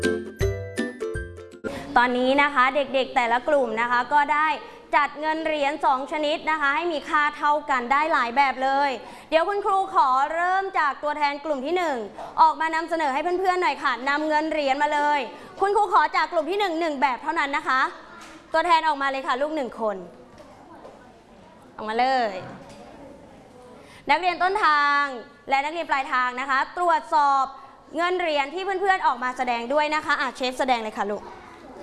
ตอนนี้นะคะเด็กๆแต่ละกลุ่มนะคะก็ได้จัดเงินเหรียญ2ชนิดนะคะให้มีค่าเท่ากันได้หลายแบบเลยเดี๋ยวคุณครูขอเริ่มจากตัวแทนกลุ่มที่1ออกมานำเสนอให้เพื่อนๆหน่อยค่ะนำเงินเหรียญมาเลยคุณครูขอจากกลุ่มที่1แบบเท่านั้นนะคะตัวแทนออกมาเลยค่ะลูก1คนออกมาเลยนักเรียนต้นทางและนักเรียนปลายทางนะคะตรวจสอบเงินเหรียญที่เพื่อนๆออกมาแสดงด้วยนะคะเชฟแสดงเลยค่ะลูก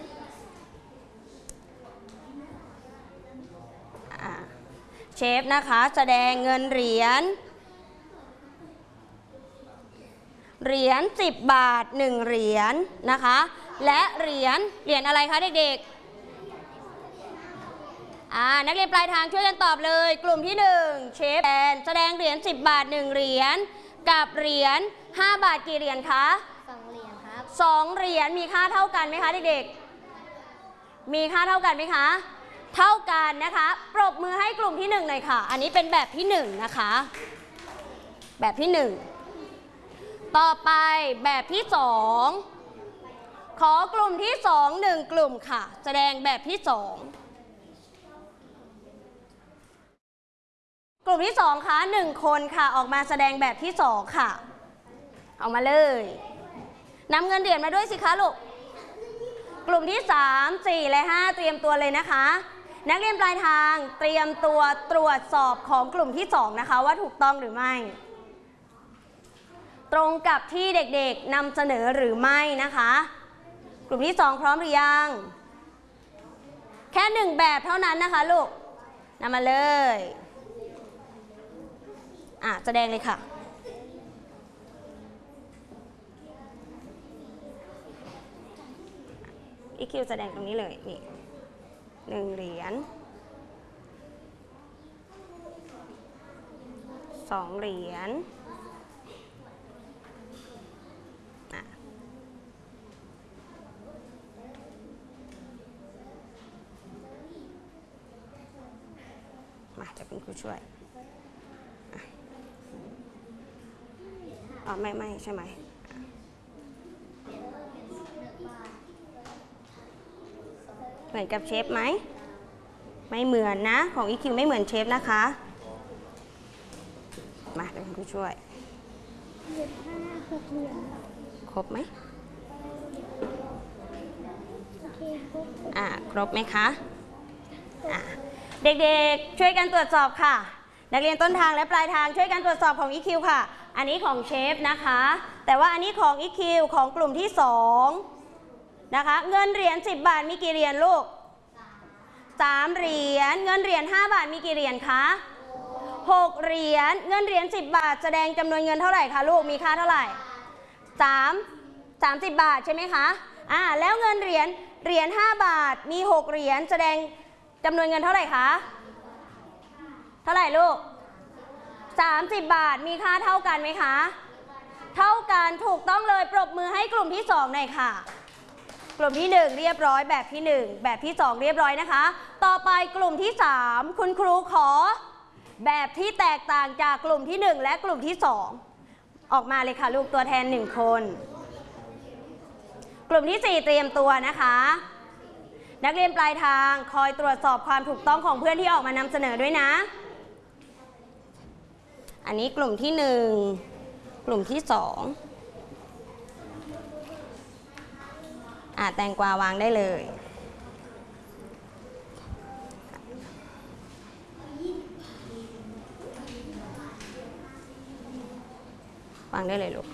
เชฟนะคะแสดงเงินเหรียญ10 บาท1เหรียญนะคะและเหรียญอะไรคะเด็กๆนักเรียนปลายทางช่วยกันตอบเลยกลุ่มที่1เชฟแสดงเหรียญ10 บาท1เหรียญกับเหรียญ5 บาทกี่เหรียญคะ2เหรียญครับ2เหรียญมีค่าเท่ากันไหมคะเด็กๆมีค่าเท่ากันไหมคะเท่ากันนะคะปรบมือให้กลุ่มที่1หน่อยค่ะอันนี้เป็นแบบที่1นะคะแบบที่1ต่อไปแบบที่2ขอกลุ่มที่2 1กลุ่มค่ะแสดงแบบที่2กลุ่มที่2ค่ะ1คนค่ะออกมาแสดงแบบที่2ค่ะออกมาเลยนำเงินเหรียญมาด้วยสิคะลูกกลุ่มที่3 4และ5เตรียมตัวเลยนะคะนักเรียนปลายทางเตรียมตัวตรวจสอบของกลุ่มที่2นะคะว่าถูกต้องหรือไม่ตรงกับที่เด็กๆนำเสนอหรือไม่นะคะกลุ่มที่2พร้อมหรือยังแค่1แบบเท่านั้นนะคะลูกนำมาเลยแสดงเลยค่ะอีคิวแสดงตรงนี้เลยนี่1เหรียญ2เหรียญมาเดี๋ยวคุณครูช่วยไม่ใช่ไหมเหมือนกับเชฟไหมไม่เหมือนนะของอีคิวไม่เหมือนเชฟนะคะมาเดี๋ยวคุณครูช่วยครบไหมครบไหมคะเด็กๆช่วยกันตรวจสอบค่ะนักเรียนต้นทางและปลายทางช่วยกันตรวจสอบของอีคิวค่ะอันนี้ของเชฟนะคะแต่ว่าอันนี้ของอีคิวของกลุ่มที่2นะคะเงินเหรียญ10 บาทมีกี่เหรียญลูก3เหรียญเงินเหรียญ5 บาทมีกี่เหรียญคะ6เหรียญเงินเหรียญ10 บาทแสดงจำนวนเงินเท่าไหร่คะลูกมีค่าเท่าไหร่30 บาทใช่ไหมคะแล้วเงินเหรียญ5 บาทมี6เหรียญแสดงจำนวนเงินเท่าไหร่คะเท่าไหร่ลูก30 บาทมีค่าเท่ากันไหมคะเท่ากันถูกต้องเลยปรบมือให้กลุ่มที่2หน่อยค่ะกลุ่มที่1เรียบร้อยแบบที่1แบบที่2เรียบร้อยนะคะต่อไปกลุ่มที่3คุณครูขอแบบที่แตกต่างจากกลุ่มที่1และกลุ่มที่2ออกมาเลยค่ะลูกตัวแทน1คนกลุ่มที่4เตรียมตัวนะคะนักเรียนปลายทางคอยตรวจสอบความถูกต้องของเพื่อนที่ออกมานำเสนอด้วยนะอันนี้กลุ่มที่1กลุ่มที่2แตงกวาวางได้เลยวางได้เลยลูก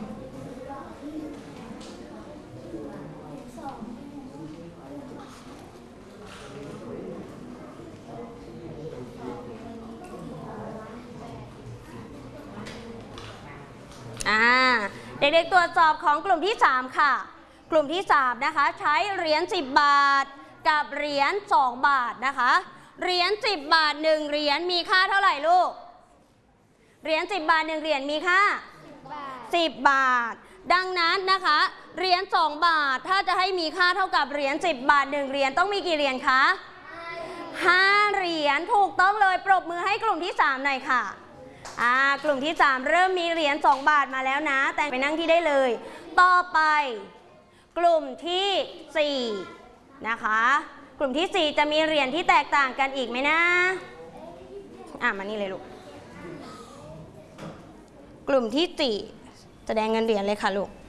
เด็กๆตรวจสอบของกลุ่มที่3ค่ะกลุ่มที่3นะคะใช้เหรียญ10 บาทกับเหรียญ2 บาทนะคะเหรียญ10 บาท1เหรียญมีค่าเท่าไหร่ลูกเหรียญ10 บาท1เหรียญมีค่า10 บาทดังนั้นนะคะเหรียญ2 บาทถ้าจะให้มีค่าเท่ากับเหรียญ10 บาท1เหรียญต้องมีกี่เหรียญคะ5เหรียญถูกต้องเลยปรบมือให้กลุ่มที่3หน่อยค่ะกลุ่มที่3เริ่มมีเหรียญ2 บาทมาแล้วนะแต่ไปนั่งที่ได้เลยต่อไปกลุ่มที่4นะคะกลุ่มที่4จะมีเหรียญที่แตกต่างกันอีกไหมนะมานี่เลยลูกกลุ่มที่4แสดงเงินเหรียญเลยค่ะลูก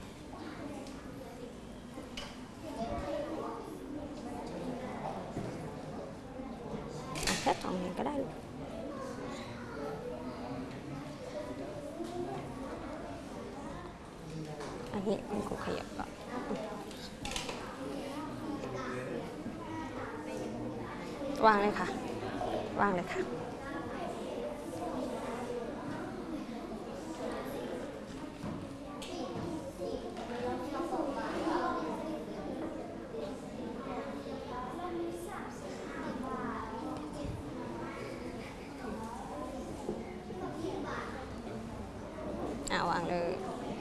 แค่2เหรียญก็ได้ลูกอันนี้คุณครูขยับก่อนวางเลยค่ะวางเลยค่ะวางเลย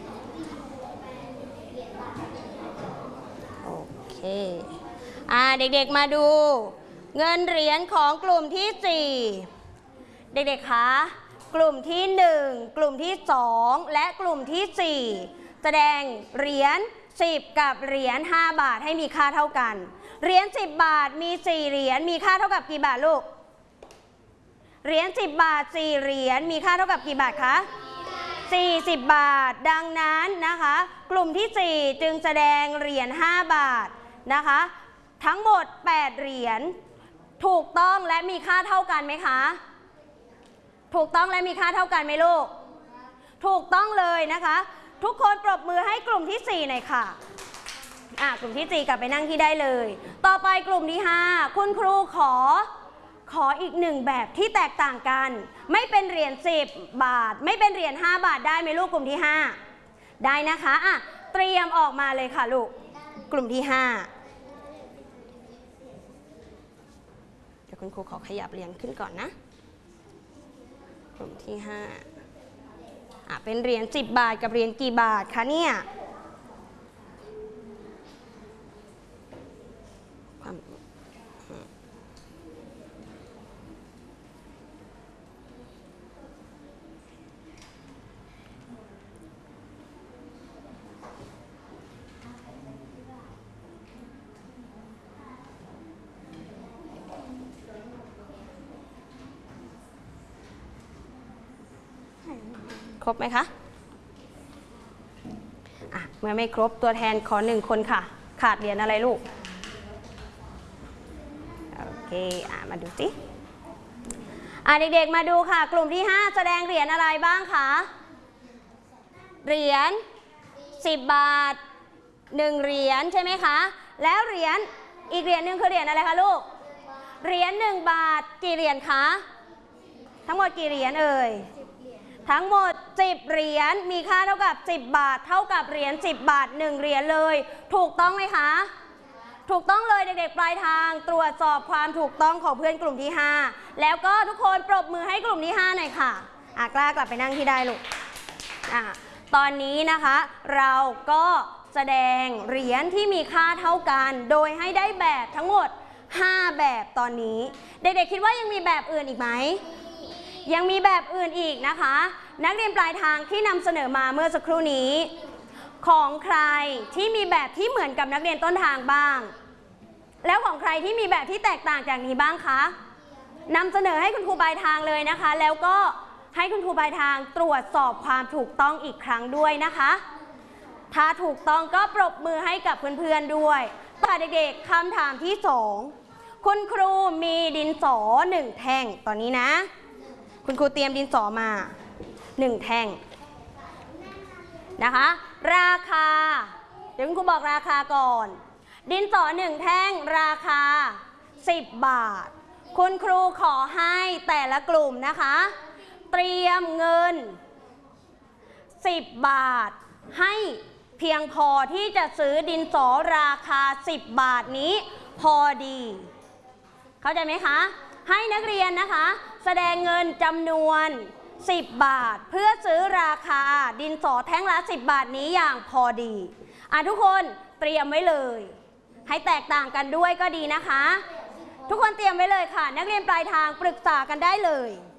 โอเคเด็กๆมาดูเงินเหรียญของกลุ่มที่4เด็กๆคะกลุ่มที่1กลุ่มที่2และกลุ่มที่4แสดงเหรียญ10กับเหรียญ5 บาทให้มีค่าเท่ากันเหรียญ10 บาทมี4เหรียญมีค่าเท่ากับกี่บาทลูกเหรียญ10 บาท4เหรียญมีค่าเท่ากับกี่บาทคะ40 บาทดังนั้นนะคะกลุ่มที่4จึงแสดงเหรียญ5 บาทนะคะทั้งหมด8เหรียญถูกต้องและมีค่าเท่ากันไหมคะถูกต้องและมีค่าเท่ากันไหมลูกถูกต้องเลยนะคะทุกคนปรบมือให้กลุ่มที่4หน่อยค่ะกลุ่มที่4กลับไปนั่งที่ได้เลยต่อไปกลุ่มที่5คุณครูขออีก1แบบที่แตกต่างกันไม่เป็นเหรียญ10 บาทไม่เป็นเหรียญ5 บาทได้ไหมลูกกลุ่มที่5ได้นะคะเตรียมออกมาเลยค่ะลูกกลุ่มที่5เดี๋ยวคุณครูขอขยับเหรียญขึ้นก่อนนะกลุ่มที่5เป็นเหรียญ10 บาทกับเหรียญกี่บาทคะเนี่ยครบไหมคะเมื่อไม่ครบตัวแทนขอ1 คนค่ะขาดเหรียญอะไรลูกโอเคมาดูสิเด็กๆมาดูค่ะกลุ่มที่5แสดงเหรียญอะไรบ้างคะเหรียญ10 บาท1 เหรียญใช่ไหมคะแล้วเหรียญอีกเหรียญหนึ่งคือเหรียญอะไรคะลูกเหรียญ1 บาทกี่เหรียญคะทั้งหมดกี่เหรียญเอ่ยทั้งหมด10 เหรียญมีค่าเท่ากับ10 บาทเท่ากับเหรียญ10 บาท1 เหรียญเลยถูกต้องไหมคะถูกต้องเลยเด็กๆปลายทางตรวจสอบความถูกต้องของเพื่อนกลุ่มที่5แล้วก็ทุกคนปรบมือให้กลุ่มที่5หน่อยค่ะกล้ากลับไปนั่งที่ได้ลูกตอนนี้นะคะเราก็แสดงเหรียญที่มีค่าเท่ากันโดยให้ได้แบบทั้งหมด5 แบบตอนนี้เด็กๆคิดว่ายังมีแบบอื่นอีกไหมยังมีแบบอื่นอีกนะคะนักเรียนปลายทางที่นำเสนอมาเมื่อสักครู่นี้ของใครที่มีแบบที่เหมือนกับนักเรียนต้นทางบ้างแล้วของใครที่มีแบบที่แตกต่างจากนี้บ้างคะนำเสนอให้คุณครูปลายทางเลยนะคะแล้วก็ให้คุณครูปลายทางตรวจสอบความถูกต้องอีกครั้งด้วยนะคะถ้าถูกต้องก็ปรบมือให้กับเพื่อนๆด้วยต่อเด็กๆคำถามที่2คุณครูมีดินสอ1 แท่งตอนนี้นะคุณครูเตรียมดินสอมา1 แท่งนะคะราคาเดี๋ยวคุณครูบอกราคาก่อนดินสอ1 แท่งราคา10 บาทคุณครูขอให้แต่ละกลุ่มนะคะเตรียมเงิน10 บาทให้เพียงพอที่จะซื้อดินสอราคา10 บาทนี้พอดีเข้าใจไหมคะให้นักเรียนนะคะแสดงเงินจำนวน10 บาทเพื่อซื้อราคาดินสอแท่งละ10 บาทนี้อย่างพอดีทุกคนเตรียมไว้เลยให้แตกต่างกันด้วยก็ดีนะคะทุกคนเตรียมไว้เลยค่ะนักเรียนปลายทางปรึกษากันได้เลย